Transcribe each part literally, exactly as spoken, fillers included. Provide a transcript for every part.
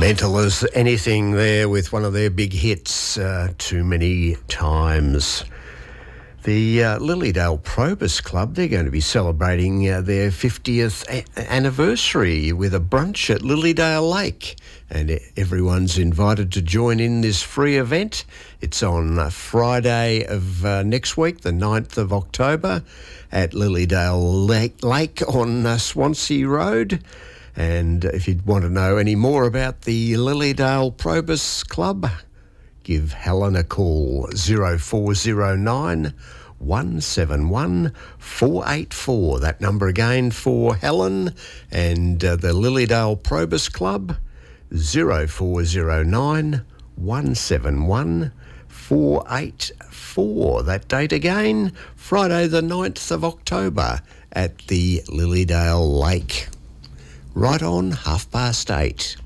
Mental as anything there with one of their big hits, uh, Too Many Times. The uh, Lilydale Probus Club, they're going to be celebrating uh, their fiftieth a- anniversary with a brunch at Lilydale Lake. And everyone's invited to join in this free event. It's on uh, Friday of uh, next week, the ninth of October, at Lilydale Lake, Lake on uh, Swansea Road. And if you want to know any more about the Lilydale Probus Club, give Helen a call, zero four zero nine, one seven one, four eight four. That number again for Helen and uh, the Lilydale Probus Club, zero four zero nine, one seven one, four eight four. That date again, Friday the ninth of October at the Lilydale Lake. Right on half past eight.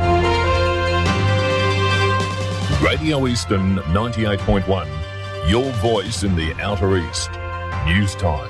Radio Eastern ninety-eight point one, your voice in the Outer East. News time.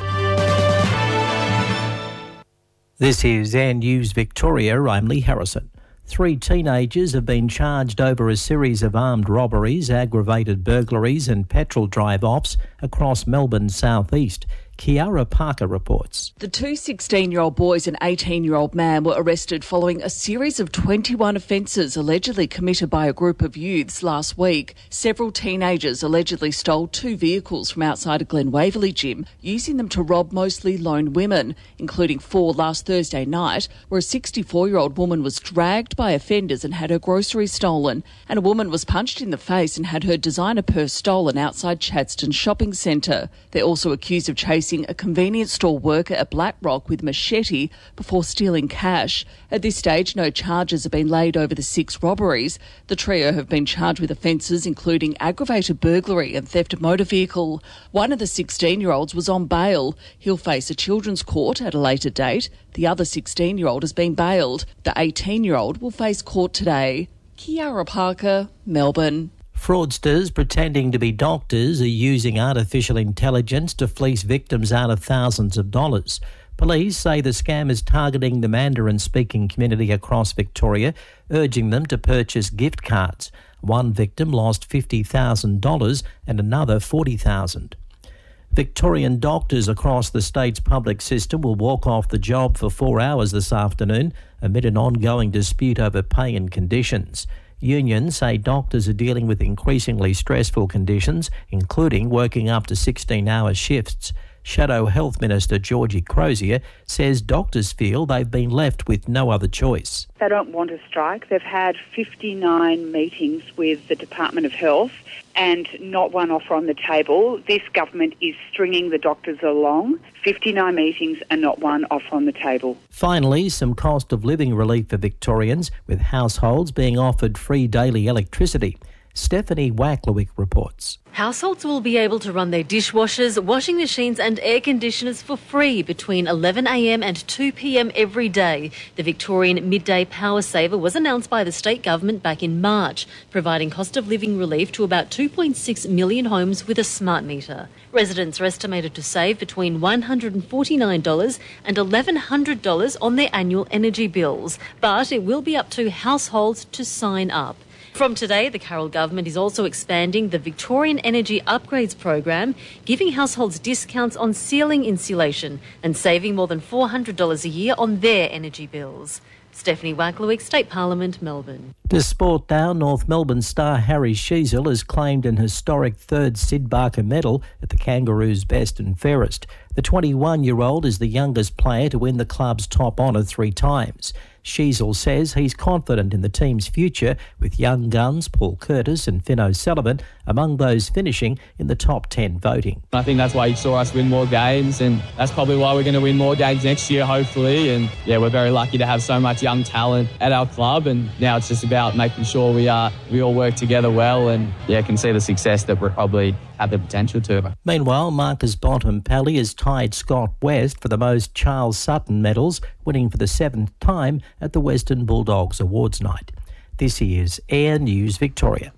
This is Air News Victoria. I'm Lee Harrison. Three teenagers have been charged over a series of armed robberies, aggravated burglaries and petrol drive-offs across Melbourne's southeast. Kiara Parker reports. The two sixteen-year-old boys and eighteen-year-old man were arrested following a series of twenty-one offences allegedly committed by a group of youths last week. Several teenagers allegedly stole two vehicles from outside a Glen Waverley gym, using them to rob mostly lone women, including four last Thursday night, where a sixty-four-year-old woman was dragged by offenders and had her groceries stolen, and a woman was punched in the face and had her designer purse stolen outside Chadstone Shopping Centre. They're also accused of chasing a convenience store worker at Blackrock with machete before stealing cash. At this stage, no charges have been laid over the six robberies. The trio have been charged with offences including aggravated burglary and theft of motor vehicle. One of the sixteen-year-olds was on bail. He'll face a children's court at a later date. The other sixteen-year-old has been bailed. The eighteen-year-old will face court today. Kiara Parker, Melbourne. Fraudsters pretending to be doctors are using artificial intelligence to fleece victims out of thousands of dollars. Police say the scam is targeting the Mandarin-speaking community across Victoria, urging them to purchase gift cards. One victim lost fifty thousand dollars and another forty thousand dollars. Victorian doctors across the state's public system will walk off the job for four hours this afternoon amid an ongoing dispute over pay and conditions. Unions say doctors are dealing with increasingly stressful conditions, including working up to sixteen-hour shifts. Shadow Health Minister Georgie Crozier says doctors feel they've been left with no other choice. They don't want to strike. They've had fifty-nine meetings with the Department of Health and not one offer on the table. This government is stringing the doctors along. fifty-nine meetings and not one offer on the table. Finally, some cost of living relief for Victorians, with households being offered free daily electricity. Stephanie Wacklewick reports. Households will be able to run their dishwashers, washing machines and air conditioners for free between eleven a m and two p m every day. The Victorian Midday Power Saver was announced by the state government back in March, providing cost of living relief to about two point six million homes with a smart meter. Residents are estimated to save between one hundred forty-nine dollars and eleven hundred dollars on their annual energy bills, but it will be up to households to sign up. From today, the Carroll government is also expanding the Victorian Energy Upgrades program, giving households discounts on ceiling insulation and saving more than four hundred dollars a year on their energy bills. Stephanie Wacklewick, State Parliament, Melbourne. To sport now, North Melbourne star Harry Sheezel has claimed an historic third Sid Barker medal at the Kangaroos' Best and Fairest. The twenty-one-year-old is the youngest player to win the club's top honour three times. Sheezel says he's confident in the team's future, with young guns Paul Curtis and Finn O'Sullivan among those finishing in the top ten voting. I think that's why you saw us win more games, and that's probably why we're going to win more games next year, hopefully. And yeah, we're very lucky to have so much young talent at our club, and now it's just about making sure we are we all work together well, and yeah, can see the success that we're probably have the potential to. Meanwhile, Marcus Bontempelli has tied Scott West for the most Charles Sutton medals, winning for the seventh time at the Western Bulldogs Awards Night. This is Air News Victoria.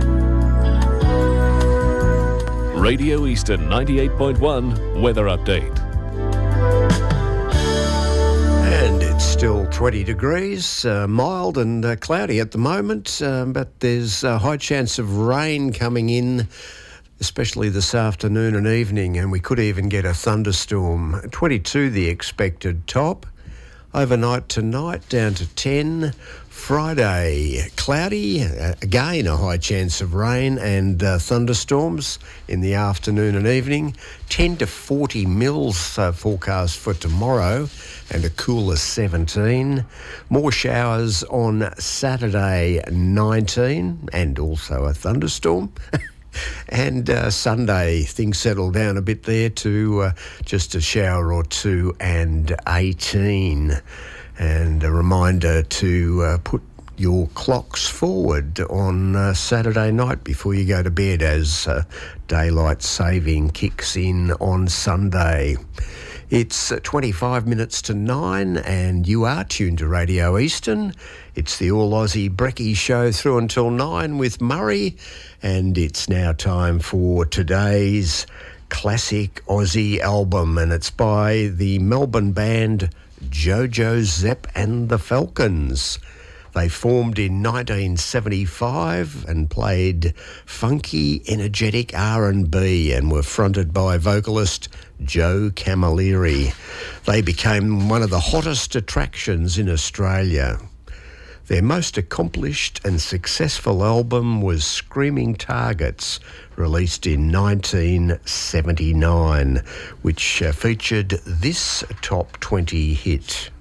Radio Eastern ninety-eight point one Weather Update. And it's Still twenty degrees, uh, mild and uh, cloudy at the moment, uh, but there's a high chance of rain coming in, especially this afternoon and evening, and we could even get a thunderstorm. twenty-two the expected top. Overnight tonight down to ten. Friday cloudy, uh, again a high chance of rain and uh, thunderstorms in the afternoon and evening. ten to forty mils uh, forecast for tomorrow and a cooler seventeen. More showers on Saturday nineteen and also a thunderstorm. And uh, Sunday, things settle down a bit there to uh, just a shower or two and eighteen. And a reminder to uh, put your clocks forward on uh, Saturday night before you go to bed as uh, daylight saving kicks in on Sunday. It's twenty-five minutes to nine and you are tuned to Radio Eastern. It's the All Aussie Brekkie Show through until nine with Murray, and it's now time for today's classic Aussie album, and it's by the Melbourne band Jojo Zepp and the Falcons. They formed in nineteen seventy-five and played funky, energetic R and B and were fronted by vocalist Joe Camilleri. They became one of the hottest attractions in Australia. Their most accomplished and successful album was Screaming Targets, released in nineteen seventy-nine, which uh, featured this top twenty hit.